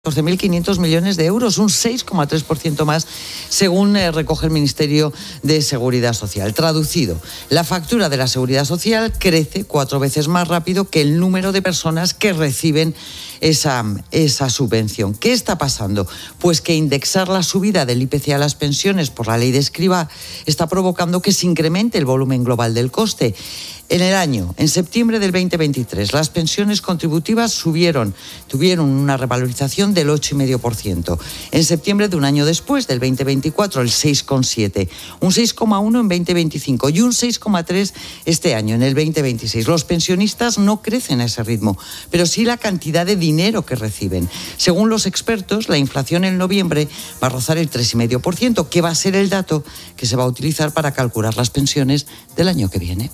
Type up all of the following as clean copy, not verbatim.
14.500 millones de euros, un 6,3% más, según recoge el Ministerio de Seguridad Social. Traducido, la factura de la Seguridad Social crece 4 veces más rápido que el número de personas que reciben esa subvención. ¿Qué está pasando? Pues que indexar la subida del IPC a las pensiones por la ley de Escrivá está provocando que se incremente el volumen global del coste. En septiembre del 2023, las pensiones contributivas tuvieron una revalorización del 8,5%. En septiembre de un año después, del 2024, el 6,7%, un 6,1% en 2025 y un 6,3% este año, en el 2026. Los pensionistas no crecen a ese ritmo, pero sí la cantidad de dinero que reciben. Según los expertos, la inflación en noviembre va a rozar el 3,5%, que va a ser el dato que se va a utilizar para calcular las pensiones del año que viene.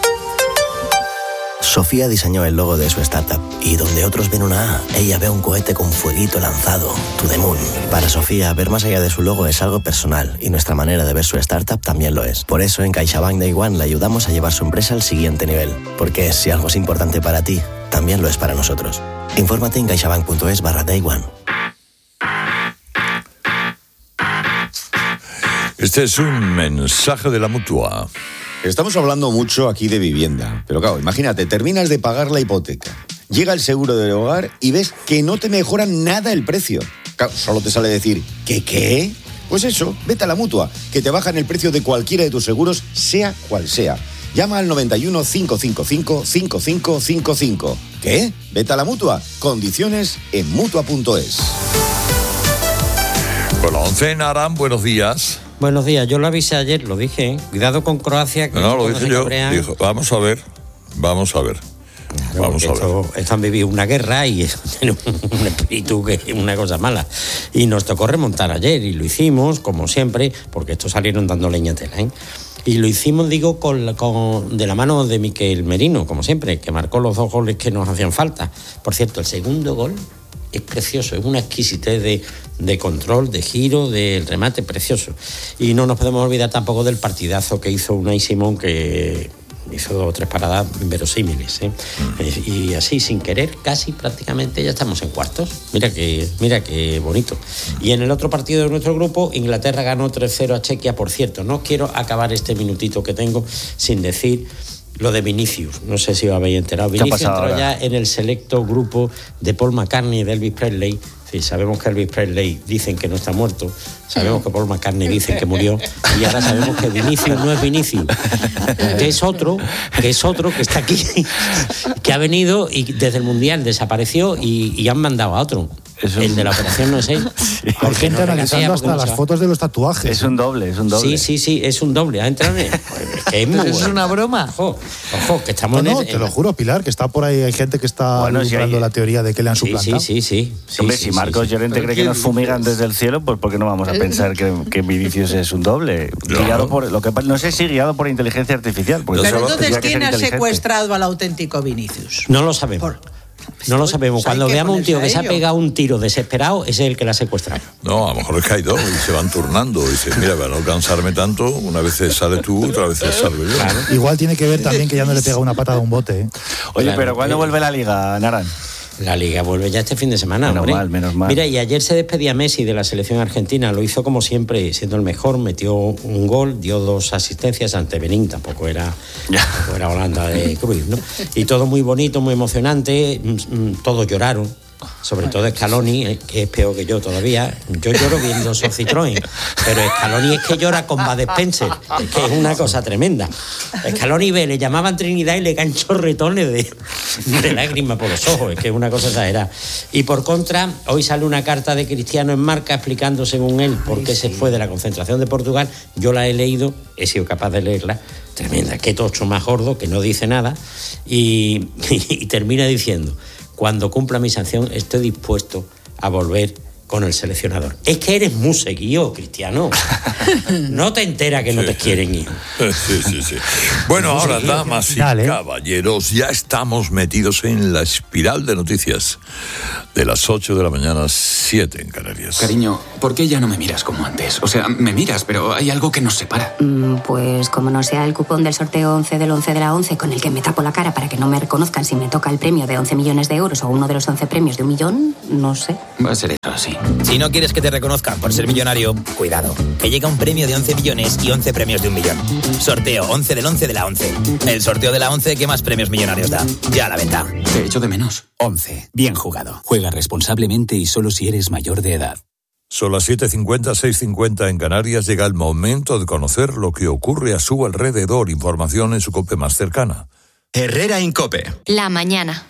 Sofía diseñó el logo de su startup y donde otros ven una A, ella ve un cohete con fueguito lanzado, To The Moon. Para Sofía, ver más allá de su logo es algo personal y nuestra manera de ver su startup también lo es. Por eso en CaixaBank Day One le ayudamos a llevar su empresa al siguiente nivel. Porque si algo es importante para ti, también lo es para nosotros. Infórmate en caixabank.es/Day One. Este es un mensaje de la Mutua. Estamos hablando mucho aquí de vivienda, pero claro, imagínate, terminas de pagar la hipoteca, llega el seguro del hogar y ves que no te mejoran nada el precio. Claro, solo te sale decir, ¿qué? Pues eso, vete a la Mutua, que te bajan el precio de cualquiera de tus seguros, sea cual sea. Llama al 91 555 5555. ¿Qué? Vete a la Mutua. Condiciones en Mutua.es. Con la 11 en Aram, buenos días. Buenos días, yo lo avisé ayer, lo dije, Cuidado con Croacia. Que no, lo dije yo. Dijo, vamos a ver. Claro, esto han vivido una guerra y tiene un espíritu que es una cosa mala. Y nos tocó remontar ayer y lo hicimos, como siempre, porque estos salieron dando leña a tela, ¿eh? Y lo hicimos, digo, de la mano de Miquel Merino, como siempre, que marcó los 2 goles que nos hacían falta. Por cierto, el segundo gol es precioso, es una exquisitez de control, de giro, del remate, precioso. Y no nos podemos olvidar tampoco del partidazo que hizo Unai Simón, que hizo 2 o 3 paradas inverosímiles, ¿eh? Y así, sin querer, casi prácticamente ya estamos en cuartos. Mira qué bonito. Y en el otro partido de nuestro grupo, Inglaterra ganó 3-0 a Chequia. Por cierto, no quiero acabar este minutito que tengo sin decir lo de Vinicius. No sé si os habéis enterado. Vinicius entró ya en el selecto grupo de Paul McCartney y de Elvis Presley. Sí, sabemos que Elvis Presley dicen que no está muerto, sabemos que Paul McCartney dicen que murió, y ahora sabemos que Vinicius no es Vinicius, que es otro que está aquí, que ha venido y desde el Mundial desapareció y han mandado a otro. El de la operación no es él. Sí. Hay gente analizando hasta las fotos de los tatuajes. Es un doble. Sí, es un doble. Ha entrado en es una broma. Ojo, que estamos No, te lo juro, Pilar, que está por ahí, hay gente que está buscando la teoría de que le han suplantado. Sí. Hombre, si Marcos Llorente cree que nos fumigan desde el cielo, pues ¿por qué no vamos a pensar que Vinicius es un doble? Guiado por no sé si guiado por inteligencia artificial. Pero entonces, ¿quién ha secuestrado al auténtico Vinicius? No lo sabemos. No lo sabemos. Cuando veamos un tío que se ha pegado un tiro desesperado, ese es el que la ha secuestrado. No, a lo mejor es que hay 2 y se van turnando. Y dice, mira, para no cansarme tanto, una vez sales tú, otra vez salgo yo. Claro. Igual tiene que ver también que ya no le pega una patada a un bote, ¿eh? Oye, claro, pero ¿cuándo vuelve la Liga, Naran? La Liga vuelve ya este fin de semana, menos mal. Mira, y ayer se despedía Messi de la selección argentina, lo hizo como siempre, siendo el mejor, metió un gol, dio 2 asistencias ante Benín, tampoco era Holanda de Cruyff, ¿no? Y todo muy bonito, muy emocionante, todos lloraron. Sobre todo Scaloni, que es peor que yo todavía. Yo lloro viendo esos Citroën, pero Scaloni es que llora con Bud Spencer, que es una cosa tremenda. Scaloni le llamaban Trinidad y le caen chorretones de lágrimas por los ojos, es que es una cosa exagerada. Y por contra, hoy sale una carta de Cristiano en Marca explicando, según él, por qué se fue de la concentración de Portugal. Yo la he leído, he sido capaz de leerla. Tremenda, qué tocho más gordo, que no dice nada, y termina diciendo: cuando cumpla mi sanción estoy dispuesto a volver con el seleccionador. Es que eres muy seguido, Cristiano. No te enteras que no te quieren, hijo. Sí. Bueno, ahora, damas y caballeros, ya estamos metidos en la espiral de noticias de las 8 de la mañana, 7 en Canarias. Cariño, ¿por qué ya no me miras como antes? O sea, me miras, pero hay algo que nos separa. Pues como no sea el cupón del sorteo 11 del 11 de la 11 con el que me tapo la cara para que no me reconozcan si me toca el premio de 11 millones de euros o uno de los 11 premios de 1 millón, no sé. Va a ser eso así. Si no quieres que te reconozcan por ser millonario, cuidado, que llega un premio de 11 millones y 11 premios de 1 millón. Sorteo 11 del 11 de la 11. El sorteo de la 11 que más premios millonarios da. Ya a la venta. Te echo de menos. 11. Bien jugado. Juega responsablemente y solo si eres mayor de edad. Son las 7:50, 6:50 en Canarias. Llega el momento de conocer lo que ocurre a su alrededor. Información en su COPE más cercana. Herrera Incope. La mañana.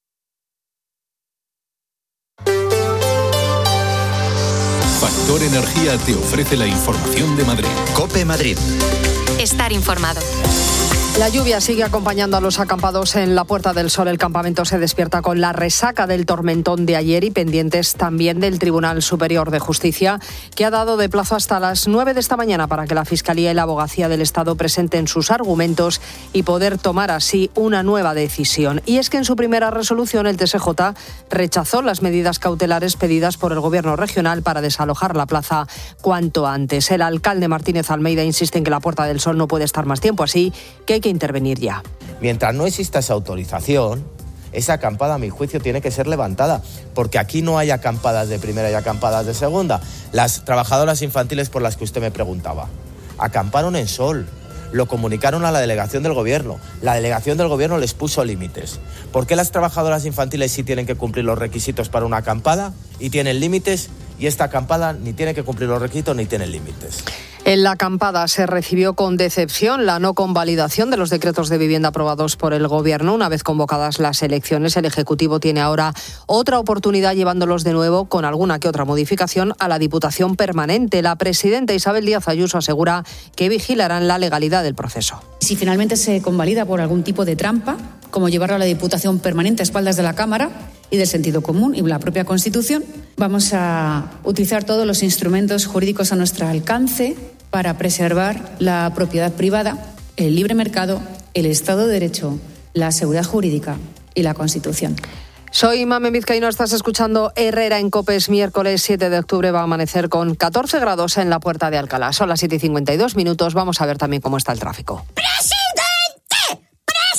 Factor Energía te ofrece la información de Madrid. COPE Madrid. Estar informado. La lluvia sigue acompañando a los acampados en la Puerta del Sol. El campamento se despierta con la resaca del tormentón de ayer y pendientes también del Tribunal Superior de Justicia, que ha dado de plazo hasta las 9 de esta mañana para que la Fiscalía y la Abogacía del Estado presenten sus argumentos y poder tomar así una nueva decisión. Y es que en su primera resolución el TSJ rechazó las medidas cautelares pedidas por el Gobierno regional para desalojar la plaza cuanto antes. El alcalde Martínez Almeida insiste en que la Puerta del Sol no puede estar más tiempo, así que hay que intervenir ya. Mientras no exista esa autorización, esa acampada, a mi juicio, tiene que ser levantada, porque aquí no hay acampadas de primera y acampadas de segunda. Las trabajadoras infantiles por las que usted me preguntaba, acamparon en Sol, lo comunicaron a la delegación del gobierno. La delegación del gobierno les puso límites. ¿Por qué las trabajadoras infantiles sí tienen que cumplir los requisitos para una acampada y tienen límites, y esta acampada ni tiene que cumplir los requisitos ni tiene límites? En la acampada se recibió con decepción la no convalidación de los decretos de vivienda aprobados por el Gobierno. Una vez convocadas las elecciones, el Ejecutivo tiene ahora otra oportunidad llevándolos de nuevo, con alguna que otra modificación, a la Diputación Permanente. La presidenta Isabel Díaz Ayuso asegura que vigilarán la legalidad del proceso. Si finalmente se convalida por algún tipo de trampa, como llevarlo a la Diputación Permanente a espaldas de la Cámara y del sentido común y la propia Constitución, vamos a utilizar todos los instrumentos jurídicos a nuestro alcance para preservar la propiedad privada, el libre mercado, el Estado de Derecho, la seguridad jurídica y la Constitución. Soy Mamen Vizcaíno, estás escuchando Herrera en COPE. Es miércoles 7 de octubre, va a amanecer con 14 grados en la Puerta de Alcalá. Son las 7:52 minutos, vamos a ver también cómo está el tráfico. ¡Presidente!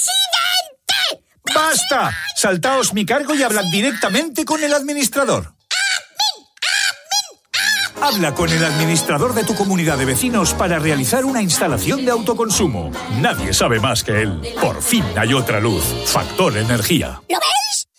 ¡Basta! Saltaos mi cargo y hablad directamente con el administrador. Habla con el administrador de tu comunidad de vecinos para realizar una instalación de autoconsumo. Nadie sabe más que él. Por fin hay otra luz. Factor Energía. ¿Lo ves?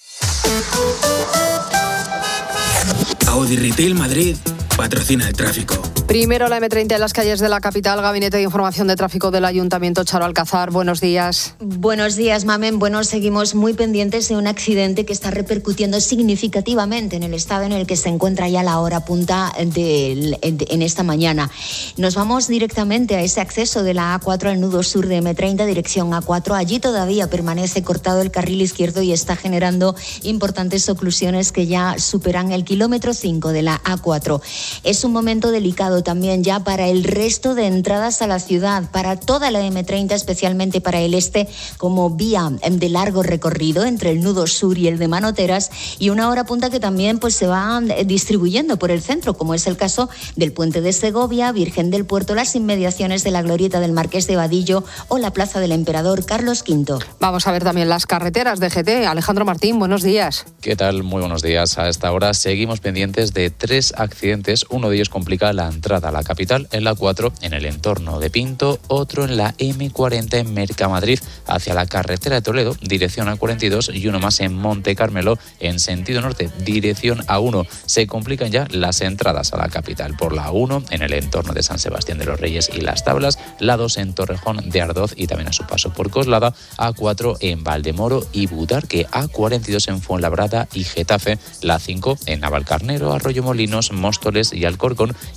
Audi Retail Madrid patrocina el tráfico. Primero la M30 en las calles de la capital. Gabinete de Información de Tráfico del Ayuntamiento. Charo Alcázar, buenos días. Buenos días, Mamen. Bueno, seguimos muy pendientes de un accidente que está repercutiendo significativamente en el estado en el que se encuentra ya la hora punta en esta mañana. Nos vamos directamente a ese acceso de la A4 al nudo sur de M30, dirección A4. Allí todavía permanece cortado el carril izquierdo y está generando importantes oclusiones que ya superan el kilómetro 5 de la A4. Es un momento delicado también ya para el resto de entradas a la ciudad, para toda la M30, especialmente para el este, como vía de largo recorrido entre el nudo sur y el de Manoteras, y una hora punta que también pues se va distribuyendo por el centro, como es el caso del Puente de Segovia, Virgen del Puerto, las inmediaciones de la Glorieta del Marqués de Vadillo o la Plaza del Emperador Carlos V. Vamos a ver también las carreteras de GT. Alejandro Martín, buenos días. ¿Qué tal? Muy buenos días. A esta hora seguimos pendientes de 3 accidentes. Uno de ellos complica la entrada a la capital en la 4 en el entorno de Pinto, otro en la M40 en Mercamadrid hacia la carretera de Toledo, dirección A42, y uno más en Monte Carmelo en sentido norte, dirección A1. Se complican ya las entradas a la capital por la 1 en el entorno de San Sebastián de los Reyes y Las Tablas, la 2 en Torrejón de Ardoz y también a su paso por Coslada, A4 en Valdemoro y Butarque, A42 en Fuenlabrada y Getafe, la 5 en Navalcarnero, Arroyomolinos, Móstoles y Alcorcón, y la 6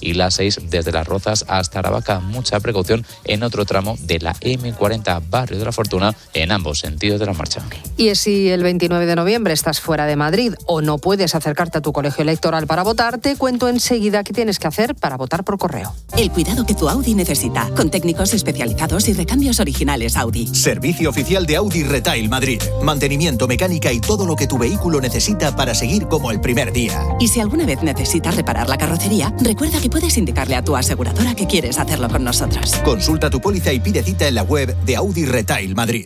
A6 desde Las Rozas hasta Aravaca. Mucha precaución en otro tramo de la M40 Barrio de la Fortuna en ambos sentidos de la marcha. Y si el 29 de noviembre estás fuera de Madrid o no puedes acercarte a tu colegio electoral para votar, te cuento enseguida qué tienes que hacer para votar por correo. El cuidado que tu Audi necesita, con técnicos especializados y recambios originales Audi. Servicio oficial de Audi Retail Madrid. Mantenimiento, mecánica y todo lo que tu vehículo necesita para seguir como el primer día. Y si alguna vez necesitas reparar la carrocería, recuerda que puedes indicarle a tu aseguradora que quieres hacerlo con nosotros. Consulta tu póliza y pide cita en la web de Audi Retail Madrid.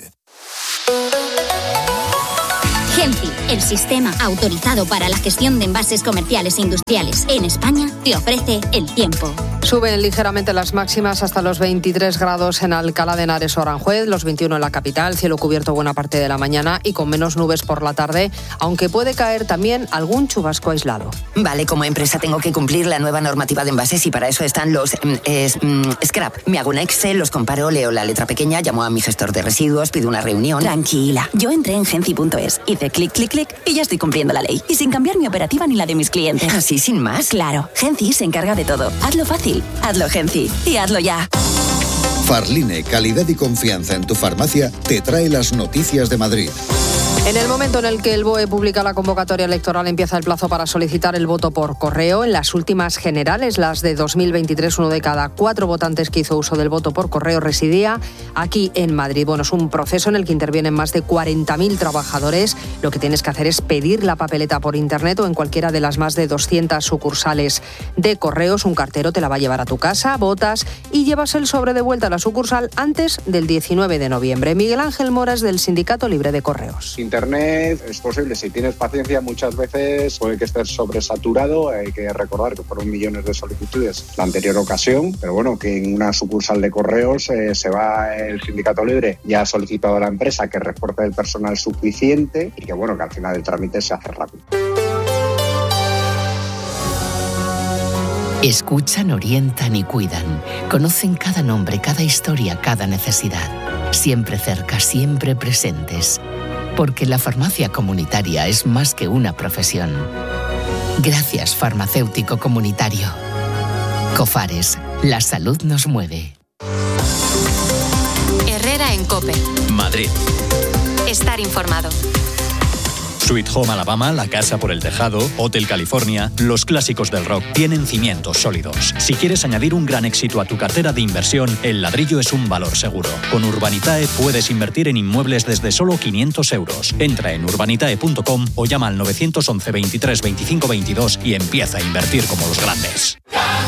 Genci, el sistema autorizado para la gestión de envases comerciales e industriales en España, te ofrece el tiempo. Suben ligeramente las máximas hasta los 23 grados en Alcalá de Henares o Aranjuez, los 21 en la capital, cielo cubierto buena parte de la mañana y con menos nubes por la tarde, aunque puede caer también algún chubasco aislado. Vale, como empresa tengo que cumplir la nueva normativa de envases y para eso están los scrap. Me hago un Excel, los comparo, leo la letra pequeña, llamo a mi gestor de residuos, pido una reunión. Tranquila, yo entré en genci.es, hice clic, clic, clic y ya estoy cumpliendo la ley. Y sin cambiar mi operativa ni la de mis clientes. ¿Así sin más? Claro, Genci se encarga de todo. Hazlo fácil, hazlo Genci y hazlo ya. Farline, calidad y confianza en tu farmacia, te trae las noticias de Madrid. En el momento en el que el BOE publica la convocatoria electoral, empieza el plazo para solicitar el voto por correo. En las últimas generales, las de 2023, 1 de cada 4 votantes que hizo uso del voto por correo residía aquí en Madrid. Bueno, es un proceso en el que intervienen más de 40.000 trabajadores. Lo que tienes que hacer es pedir la papeleta por internet o en cualquiera de las más de 200 sucursales de correos. Un cartero te la va a llevar a tu casa, votas y llevas el sobre de vuelta a la sucursal antes del 19 de noviembre. Miguel Ángel Mora es del Sindicato Libre de Correos. Internet es posible, si tienes paciencia muchas veces puede que estés sobresaturado, hay que recordar que fueron millones de solicitudes la anterior ocasión, pero bueno, que en una sucursal de correos se va el Sindicato Libre, ya ha solicitado a la empresa que reporte el personal suficiente y que bueno, que al final el trámite se hace rápido. Escuchan, orientan y cuidan. Conocen cada nombre, cada historia, cada necesidad. Siempre cerca, siempre presentes. Porque la farmacia comunitaria es más que una profesión. Gracias, farmacéutico comunitario. Cofares, la salud nos mueve. Herrera en COPE. Madrid. Estar informado. Sweet Home Alabama, La Casa por el Tejado, Hotel California, los clásicos del rock tienen cimientos sólidos. Si quieres añadir un gran éxito a tu cartera de inversión, el ladrillo es un valor seguro. Con Urbanitae puedes invertir en inmuebles desde solo 500 euros. Entra en urbanitae.com o llama al 911 23 25 22 y empieza a invertir como los grandes.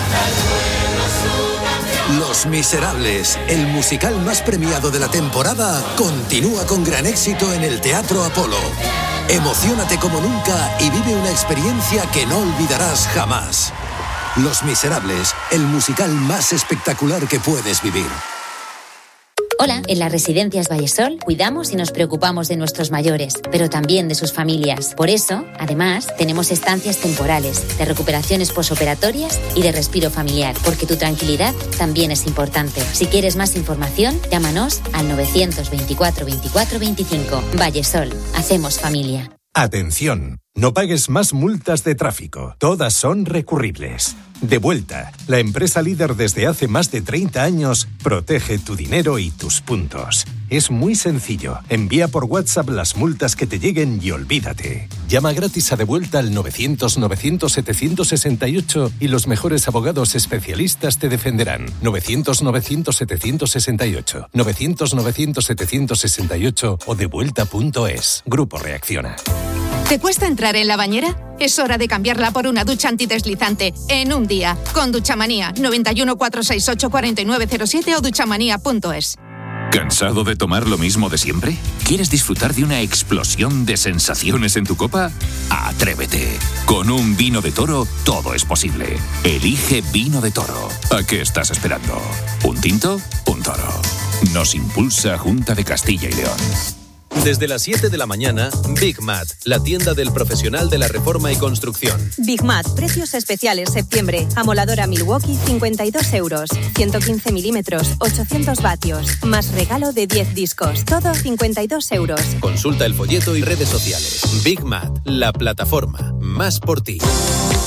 Los Miserables, el musical más premiado de la temporada, continúa con gran éxito en el Teatro Apolo. Emociónate como nunca y vive una experiencia que no olvidarás jamás. Los Miserables, el musical más espectacular que puedes vivir. Hola, en las Residencias Vallesol cuidamos y nos preocupamos de nuestros mayores, pero también de sus familias. Por eso, además, tenemos estancias temporales, de recuperaciones posoperatorias y de respiro familiar, porque tu tranquilidad también es importante. Si quieres más información, llámanos al 924 24 25. Vallesol, hacemos familia. Atención, no pagues más multas de tráfico. Todas son recurribles. Devuelta, la empresa líder desde hace más de 30 años, protege tu dinero y tus puntos. Es muy sencillo. Envía por WhatsApp las multas que te lleguen y olvídate. Llama gratis a Devuelta al 900-900-768 y los mejores abogados especialistas te defenderán. 900-900-768. 900-900-768 o devuelta.es. Grupo Reacciona. ¿Te cuesta entrar en la bañera? Es hora de cambiarla por una ducha antideslizante en un día. Con Duchamanía. 91 468 4907 o duchamanía.es. ¿Cansado de tomar lo mismo de siempre? ¿Quieres disfrutar de una explosión de sensaciones en tu copa? ¡Atrévete! Con un vino de Toro, todo es posible. Elige Vino de Toro. ¿A qué estás esperando? ¿Un tinto? Un toro. Nos impulsa Junta de Castilla y León. Desde las 7 de la mañana, Big Mat, la tienda del profesional de la reforma y construcción. Big Mat, precios especiales septiembre. Amoladora Milwaukee, 52 euros. 115 milímetros, 800 vatios. Más regalo de 10 discos. Todo 52 euros. Consulta el folleto y redes sociales. Big Mat, la plataforma. Más por ti.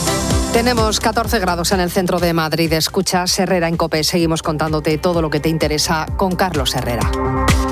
Tenemos 14 grados en el centro de Madrid. Escuchas Herrera en COPE. Seguimos contándote todo lo que te interesa con Carlos Herrera.